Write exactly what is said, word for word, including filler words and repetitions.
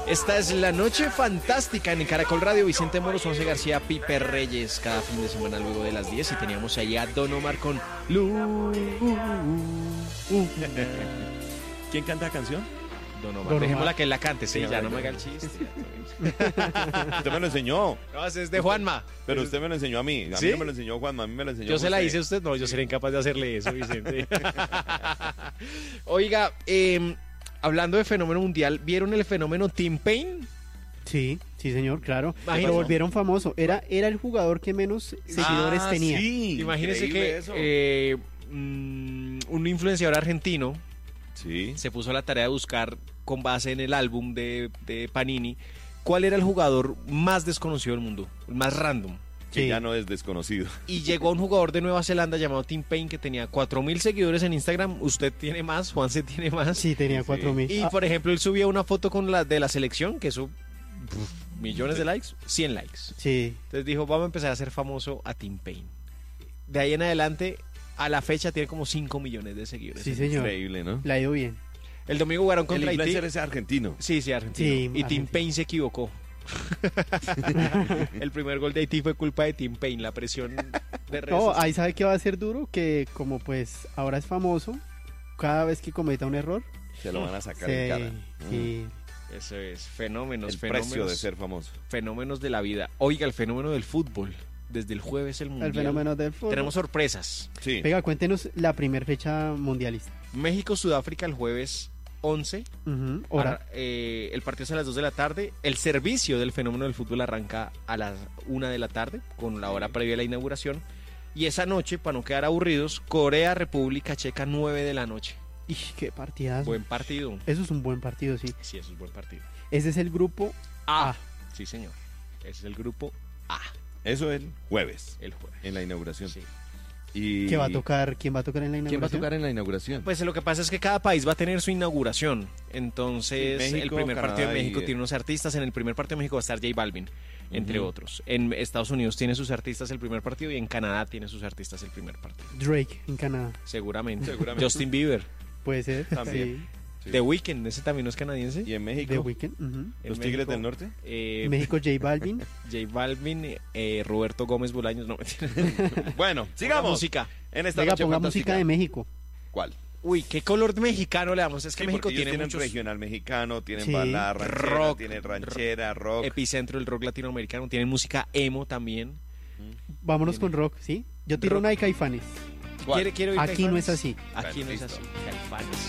Esta es la noche fantástica en Caracol Radio. Vicente Moros, Once García, Pipe Reyes, cada fin de semana luego de las diez. Y teníamos ahí a Don Omar con Lu. ¿Quién canta la canción? Don Omar. Dejémosla que él la cante, sí, Sí, ya a no ver, me haga el chiste. Usted me lo enseñó. No, ese es de Juanma. Pero usted me lo enseñó a mí. A ¿Sí? mí no me lo enseñó Juanma, a mí me lo enseñó Yo se la usted. hice a usted, no, yo sería incapaz de hacerle eso, Vicente. Oiga, eh, hablando de fenómeno mundial, ¿vieron el fenómeno Tim Payne? Sí, sí señor, claro. Imagínese. Lo volvieron famoso. Era, era el jugador que menos seguidores Ah, tenía. Sí, Imagínese increíble que eso. eh, mm, un influenciador argentino Sí. se puso a la tarea de buscar, con base en el álbum de, de Panini, cuál era el jugador más desconocido del mundo, el más random. Que Sí. ya no es desconocido. Y llegó un jugador de Nueva Zelanda llamado Tim Payne que tenía cuatro mil seguidores en Instagram. Usted tiene más, Juanse tiene más. Sí, tenía Sí, cuatro mil. Y Ah, por ejemplo, él subía una foto con la de la selección, que eso, puf, millones de likes, cien likes. sí. Entonces dijo, vamos a empezar a hacer famoso a Tim Payne. De ahí en adelante, a la fecha tiene como cinco millones de seguidores. Sí, señor. Increíble, ¿no? Le ha ido bien. El domingo jugaron El contra Haití. influencer es argentino. Sí, sí, argentino. Sí, y Tim argentino. Payne se equivocó. El primer gol de Haití fue culpa de Tim Payne, la presión de redes No, sociales. ahí sabe que va a ser duro, que como pues ahora es famoso, cada vez que cometa un error, Se lo van a sacar se- en cara. sí. Eso es, fenómenos, El fenómenos, precio de ser famoso. fenómenos de la vida. Oiga, el fenómeno del fútbol. Desde el jueves el mundial. El fenómeno del fútbol. Tenemos sorpresas. Sí. Venga, cuéntenos la primer fecha mundialista. México-Sudáfrica el jueves once. Ujú, hora. Ar- eh, el partido es a las dos de la tarde. El servicio del fenómeno del fútbol arranca a las una de la tarde, con la hora previa a la inauguración. Y esa noche, para no quedar aburridos, Corea-República Checa, nueve de la noche. Ish, qué partidazo. Buen partido. Eso es un buen partido, sí. Sí, eso es buen partido. Ese es el grupo A. A. Sí, señor. Ese es el grupo A, Eso el jueves, el jueves. en la inauguración. Sí. Y... que va a tocar. ¿Quién va a tocar en la inauguración? ¿Quién va a tocar en la inauguración? Pues lo que pasa es que cada país va a tener su inauguración. Entonces, Sí, México, el primer Canadá partido de y- México tiene unos artistas. En el primer partido de México va a estar J Balvin, entre Ujú. otros. En Estados Unidos tiene sus artistas el primer partido y en Canadá tiene sus artistas el primer partido. Drake en Canadá. Seguramente. Seguramente. Justin Bieber. Puede ser. También. Sí. Sí. The Weeknd, ese también no es canadiense. ¿Y en México? The Weeknd. ujú. En ¿Los México, Tigres del Norte? eh, México, J Balvin. J Balvin, eh, Roberto Gómez Bolaños. No, mentira. Bueno, sigamos. Música. En esta Venga, noche ponga fantástica. música de México. ¿Cuál? Uy, ¿qué color mexicano le damos? Es que Sí, México porque ellos tiene tienen muchos... regional mexicano, tienen Sí. balada ranchera, Rock. tienen ranchera, rock. Epicentro del rock latinoamericano. Tienen música emo también. Vámonos con rock, ¿sí? Yo tiro Rock. una de Caifanes. ¿Cuál? ¿Quiere, quiere oír Aquí no Caifanes? es así. Aquí no es Listo. así. Caifanes.